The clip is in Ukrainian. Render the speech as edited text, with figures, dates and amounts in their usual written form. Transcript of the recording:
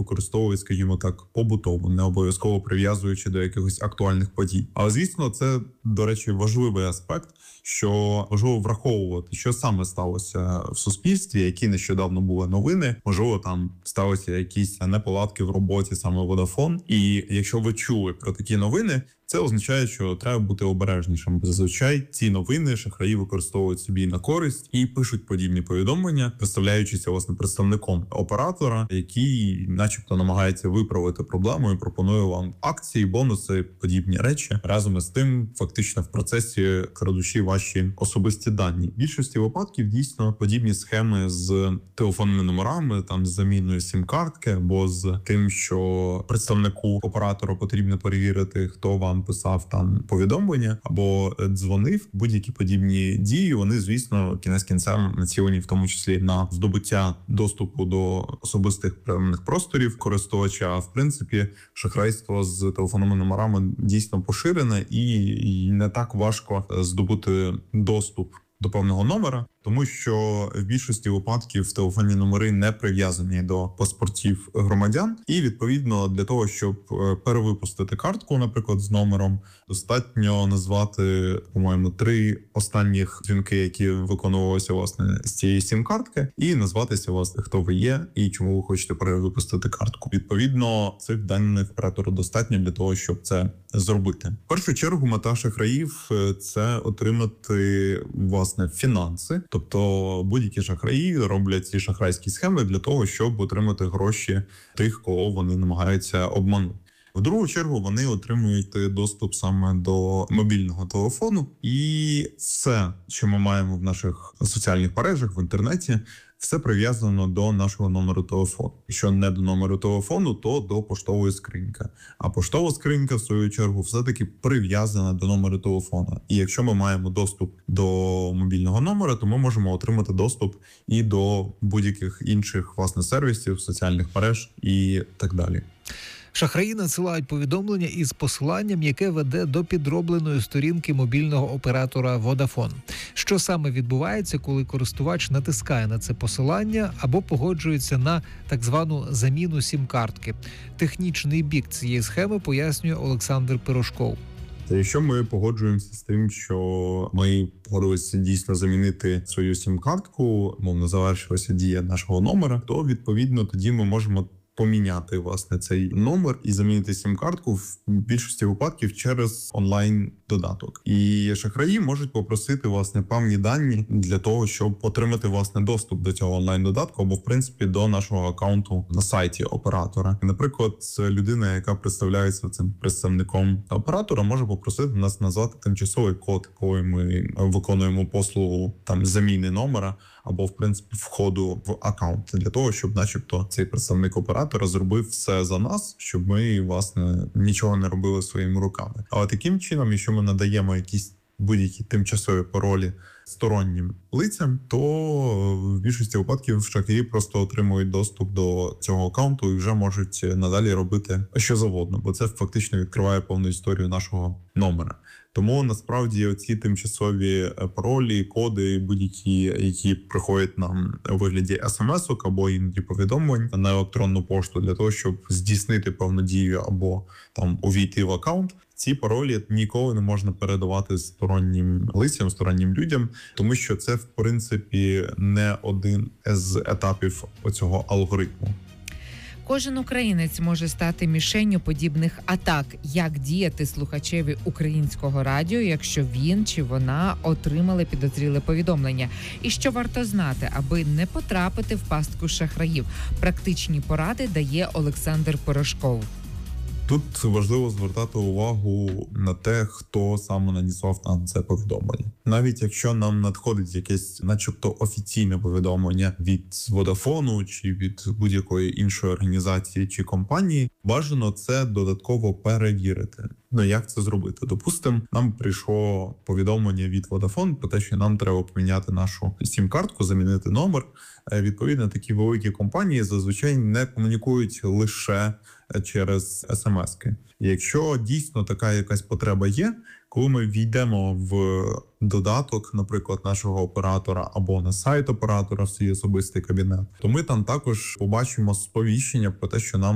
використовують, скажімо так, побутово, не обов'язково прив'язуючи до якихось актуальних подій. Але, звісно, це, до речі, важливий аспект, що важливо враховувати, що саме сталося в суспільстві, які нещодавно були новини. Можливо, там сталися якісь неполадки в роботі саме Vodafone. І якщо ви чули про такі новини, це означає, що треба бути обережнішим. Зазвичай ці новини шахраї використовують собі на користь і пишуть подібні повідомлення, представляючися, власне, представником оператора, який начебто намагається виправити проблему і пропонує вам акції, бонуси, подібні речі. Разом із тим, фактично в процесі крадучи ваші особисті дані. В більшості випадків дійсно подібні схеми з телефонними номерами, там з заміною сім-картки, або з тим, що представнику оператора потрібно перевірити, хто вам писав там повідомлення або дзвонив. Будь-які подібні дії, вони, звісно, кінець кінцем націлені в тому числі на здобуття доступу до особистих певних просторів користувача. А в принципі, шахрайство з телефонними номерами дійсно поширене і не так важко здобути доступ до певного номера, тому що в більшості випадків телефонні номери не прив'язані до паспортів громадян. І, відповідно, для того, щоб перевипустити картку, наприклад, з номером, достатньо назвати, по-моєму, 3 останніх дзвінки, які виконувалися, власне, з цієї сім-картки, і назватися, власне, хто ви є і чому ви хочете перевипустити картку. Відповідно, цих даних оператору достатньо для того, щоб це зробити. В першу чергу мета шахраїв – це отримати, власне, фінанси. Тобто будь-які шахраї роблять ці шахрайські схеми для того, щоб отримати гроші тих, кого вони намагаються обманути. В другу чергу вони отримують доступ саме до мобільного телефону. І все, що ми маємо в наших соціальних мережах, в інтернеті, все прив'язано до нашого номеру телефону. Якщо не до номеру телефону, то до поштової скриньки. А поштова скринька, в свою чергу, все-таки прив'язана до номеру телефону. І якщо ми маємо доступ до мобільного номера, то ми можемо отримати доступ і до будь-яких інших, власне, сервісів, соціальних мереж і так далі. Шахраї надсилають повідомлення із посиланням, яке веде до підробленої сторінки мобільного оператора Vodafone. Що саме відбувається, коли користувач натискає на це посилання або погоджується на так звану заміну сім-картки? Технічний бік цієї схеми пояснює Олександр Пирожков. Якщо ми погоджуємося з тим, що ми погодилися дійсно замінити свою сім-картку, мовно завершилася дія нашого номера, то відповідно тоді ми можемо поміняти, власне, цей номер і замінити сім-картку в більшості випадків через онлайн-додаток. І шахраї можуть попросити, власне, певні дані для того, щоб отримати, власне, доступ до цього онлайн-додатку або, в принципі, до нашого акаунту на сайті оператора. Наприклад, людина, яка представляється цим представником оператора, може попросити нас назвати тимчасовий код, коли ми виконуємо послугу там заміни номера або, в принципі, входу в акаунт, для того, щоб начебто цей представник оператора зробив все за нас, щоб ми, власне, нічого не робили своїми руками. Але таким чином, якщо ми надаємо якісь будь-які тимчасові паролі стороннім лицям, то в більшості випадків шахраї просто отримують доступ до цього акаунту і вже можуть надалі робити що завгодно, бо це фактично відкриває повну історію нашого номера. Тому насправді оці тимчасові паролі, коди, будь-які, які приходять нам у вигляді смс-ок або іноді повідомлень на електронну пошту для того, щоб здійснити певну дію або там увійти в акаунт, ці паролі ніколи не можна передавати стороннім лицям, стороннім людям, тому що це, в принципі, не один з етапів цього алгоритму. Кожен українець може стати мішенню подібних атак. Як діяти слухачеві українського радіо, якщо він чи вона отримали підозріле повідомлення? І що варто знати, аби не потрапити в пастку шахраїв? Практичні поради дає Олександр Пирожков. Тут важливо звертати увагу на те, хто саме надіслав нам це повідомлення. Навіть якщо нам надходить якесь начебто офіційне повідомлення від Vodafone чи від будь-якої іншої організації чи компанії, бажано це додатково перевірити. Ну, як це зробити? Допустимо, нам прийшло повідомлення від Vodafone про те, що нам треба поміняти нашу сім-картку, замінити номер. Відповідно, такі великі компанії зазвичай не комунікують лише через смс-ки. Якщо дійсно така якась потреба є, коли ми війдемо в додаток, наприклад, нашого оператора або на сайт оператора в свій особистий кабінет, то ми там також побачимо сповіщення про те, що нам